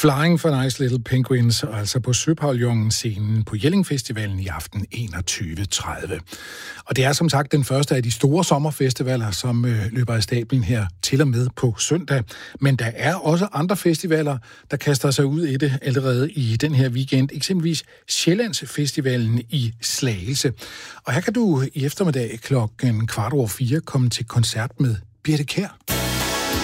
Flying for Nice Little Penguins, og altså på Søpavillonen-scenen på Jelling Festivalen i aften 21.30. Og det er som sagt den første af de store sommerfestivaler, som løber af stablen her til og med på søndag. Men der er også andre festivaler, der kaster sig ud i det allerede i den her weekend. Eksempelvis Sjællandsfestivalen i Slagelse. Og her kan du i eftermiddag 3:15 komme til koncert med Birthe Kjær.